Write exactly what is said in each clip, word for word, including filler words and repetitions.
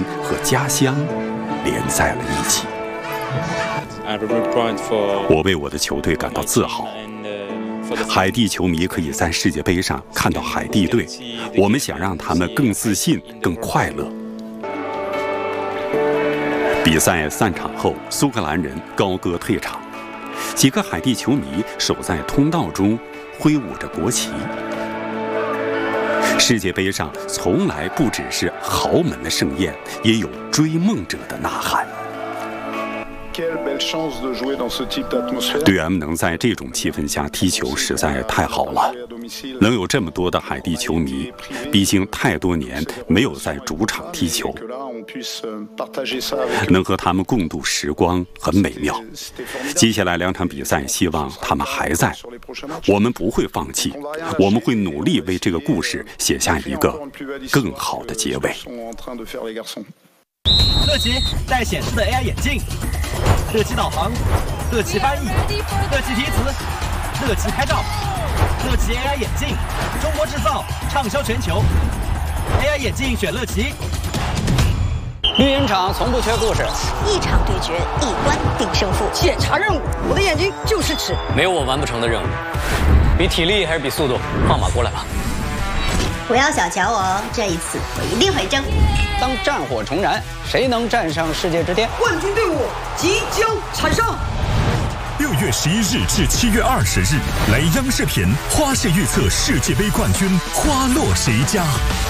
和家乡连在了一起。我为我的球队感到自豪。海地球迷可以在世界杯上看到海地队，我们想让他们更自信、更快乐。比赛散场后，苏格兰人高歌退场，几个海地球迷守在通道中，挥舞着国旗。世界杯上从来不只是豪门的盛宴，也有追梦者的呐喊。队员们能在这种气氛下踢球实在太好了，能有这么多的海地球迷，毕竟太多年没有在主场踢球，能和他们共度时光很美妙。接下来两场比赛，希望他们还在，我们不会放弃，我们会努力为这个故事写下一个更好的结尾。 乐奇带显示的 A I 眼镜，乐奇导航，乐奇翻译，乐奇提词，乐奇拍照，乐奇 A I 眼镜，中国制造，畅销全球。A I 眼镜选乐奇。 绿茵场从不缺故事， 一场对决，一关定胜负。 检查任务，我的眼睛就是尺， 没有我完不成的任务。比体力还是比速度？放马过来吧！ 不要小瞧我哦，这一次我一定会争。 当战火重燃，谁能站上世界之巅？ 冠军队伍即将产生。 六月十一日至七月二十日，来央视频花式预测世界杯冠军花落谁家。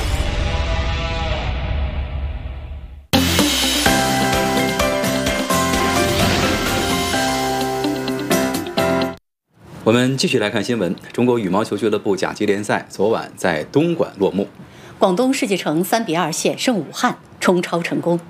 我们继续来看新闻。中国羽毛球俱乐部甲级联赛昨晚在东莞落幕， 广东世纪城三比二险胜武汉，冲超成功。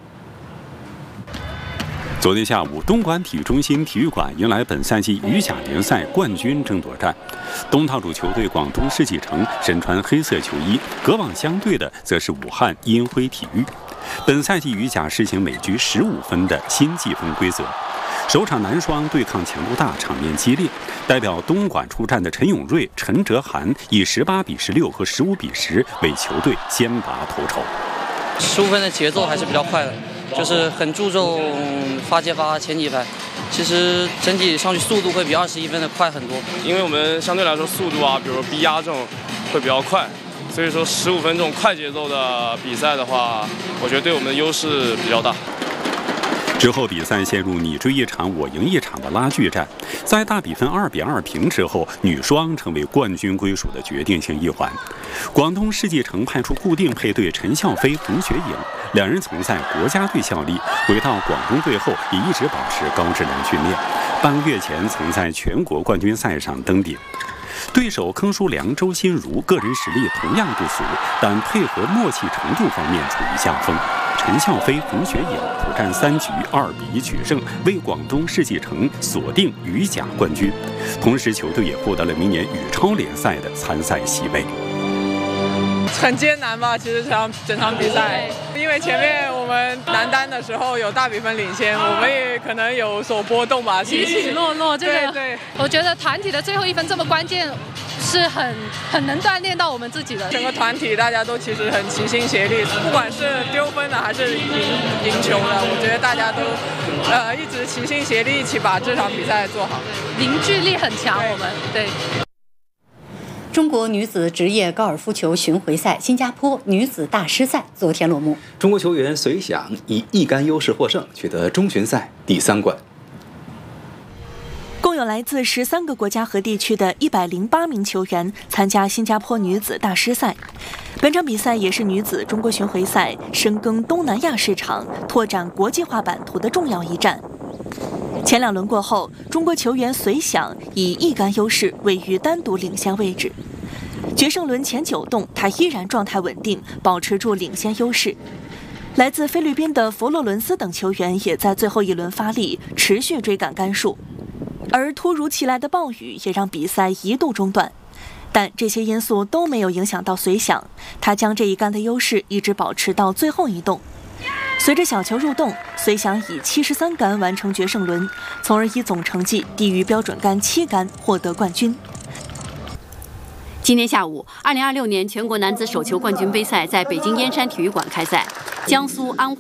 昨天下午，东莞体育中心体育馆迎来本赛季羽甲联赛冠军争夺战。东道主球队广东世纪城身穿黑色球衣，隔网相对的则是武汉银辉体育。本赛季羽甲实行每局十五分的新计分规则。首场男双对抗强度大，场面激烈。代表东莞出战的陈永瑞、陈哲涵以十八比十六和十五比十为球队先拔头筹。 十五分的节奏还是比较快的，就是很注重发接发前几拍。其实整体上去速度会比二十一分的快很多， 因为我们相对来说速度啊，比如逼压这种会比较快，所以说十五分这种快节奏的比赛的话，我觉得对我们的优势比较大。 之后比赛陷入你追一场我赢一场的拉锯战，在大比分二比二平之后，女双成为冠军归属的决定性一环。广东世纪城派出固定配对陈笑飞、冯雪颖，两人曾在国家队效力，回到广东队后也一直保持高质量训练。半个月前曾在全国冠军赛上登顶。对手铿叔良、周心如个人实力同样不俗，但配合默契程度方面处于下风。陈笑飞、冯雪颖苦战三局，二比一取胜，为广东世纪城锁定羽甲冠军。同时，球队也获得了明年羽超联赛的参赛席位。 很艰难吧，其实整场整场比赛，因为前面我们男单的时候有大比分领先，我们也可能有所波动吧， 起起落落。这个， 对对， 我觉得团体的最后一分这么关键，是很很能锻炼到我们自己的。 整个团体大家都其实很齐心协力，不管是丢分的还是赢赢球的，我觉得大家都呃一直齐心协力，一起把这场比赛做好， 凝聚力很强。我们对。 中国女子职业高尔夫球巡回赛新加坡女子大师赛昨天落幕， 中国球员隋翔以一杆优势获胜，取得中巡赛第三冠。 共有来自十三个国家和地区的一百零八名球员参加新加坡女子大师赛。本场比赛也是女子中国巡回赛深耕东南亚市场、拓展国际化版图的重要一战。前两轮过后，中国球员隋翔以一杆优势位于单独领先位置。决胜轮前九洞，他依然状态稳定，保持住领先优势。来自菲律宾的佛罗伦斯等球员也在最后一轮发力，持续追赶杆数。而突如其来的暴雨也让比赛一度中断，但这些因素都没有影响到隋翔，他将这一杆的优势一直保持到最后一洞。随着小球入洞，隋翔以七十三杆完成决胜轮，从而以总成绩低于标准杆七杆获得冠军。 今天下午，二零二六年全国男子手球冠军杯赛在北京燕山体育馆开赛，江苏安徽